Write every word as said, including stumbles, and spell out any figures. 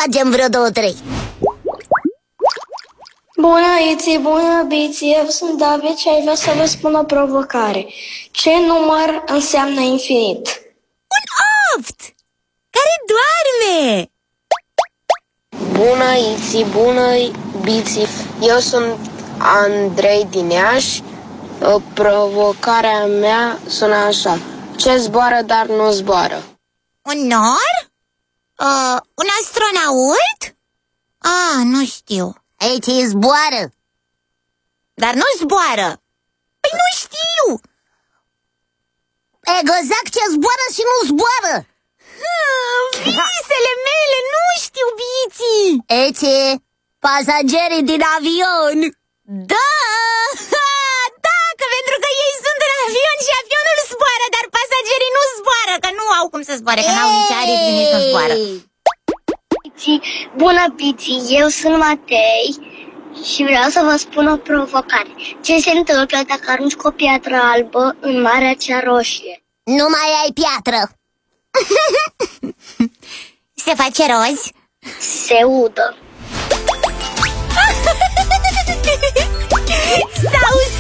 tragem vreo două, trei. Bună, Iți, bună, Biți, eu sunt David și aș vrea să vă spun o provocare. Ce număr înseamnă infinit? Un opt care doarme. Bună, Iți, bună, Biți, eu sunt Andrei din Iași. Provocarea mea sună așa: ce zboară, dar nu zboară? Un nor? Uh, un astronaut? Ah, nu știu. Aici zboară. Dar nu zboară. Păi nu știu. Exact ce zboară și nu zboară. Ah, visele mele, nu știu, Biții. Ece, pasagerii din avion. Da! Da, că pentru că ei sunt în avion și avionul zboară, dar pasagerii nu zboară, că nu au cum să zboare, că n-au nici aripi și nici nu zboară. Bună, Biți, eu sunt Matei și vreau să vă spun o provocare. Ce se întâmplă dacă arunci cu o piatră albă în Marea cea Roșie? Nu mai ai piatră. Se face roz? Se udă. Sau